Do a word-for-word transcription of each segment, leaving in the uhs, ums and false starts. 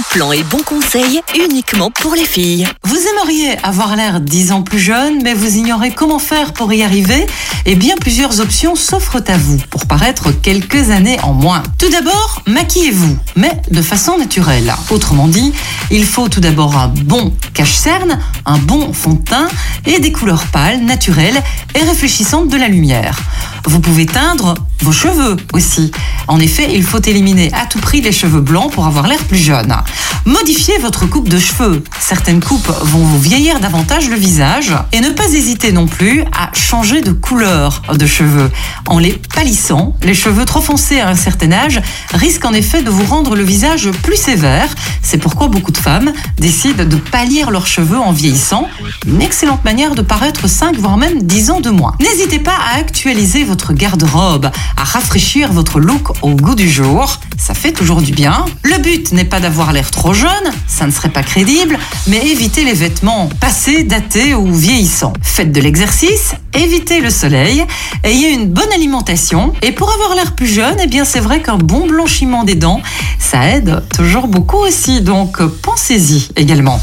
plans et bons conseils uniquement pour les filles. Vous aimeriez avoir l'air dix ans plus jeune, mais vous ignorez comment faire pour y arriver? Eh bien, plusieurs options s'offrent à vous pour paraître quelques années en moins. Tout d'abord, maquillez-vous, mais de façon naturelle. Autrement dit, il faut tout d'abord un bon cache-cerne, un bon fond de teint et des couleurs pâles, naturelles et réfléchissantes de la lumière. Vous pouvez teindre vos cheveux aussi. En effet, il faut éliminer à tout prix les cheveux blancs pour avoir l'air plus jeune. Modifiez votre coupe de cheveux. Certaines coupes vont vous vieillir davantage le visage. Et ne pas hésiter non plus à changer de couleur de cheveux. En les palissant, les cheveux trop foncés à un certain âge risquent en effet de vous rendre le visage plus sévère. C'est pourquoi beaucoup de femmes décident de pâlir leurs cheveux en vieillissant. Une excellente manière de paraître cinq voire même dix ans de moins. N'hésitez pas à actualiser votre garde-robe, à rafraîchir votre look au goût du jour. Ça fait toujours du bien. Le but n'est pas d'avoir l'air trop jeune, ça ne serait pas crédible, mais évitez les vêtements passés, datés ou vieillissants. Faites de l'exercice, évitez le soleil, ayez une bonne alimentation et pour avoir l'air plus jeune, eh bien c'est vrai qu'un bon blanchiment des dents, ça aide toujours beaucoup aussi, donc pensez-y également.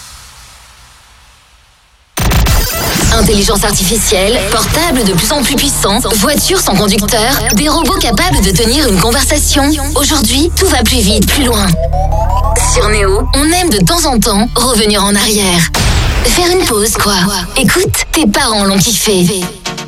Intelligence artificielle, portable de plus en plus puissant, voitures sans conducteur, des robots capables de tenir une conversation. Aujourd'hui, tout va plus vite, plus loin. Sur Néo, on aime de temps en temps revenir en arrière. Faire une pause, quoi. Écoute, tes parents l'ont kiffé.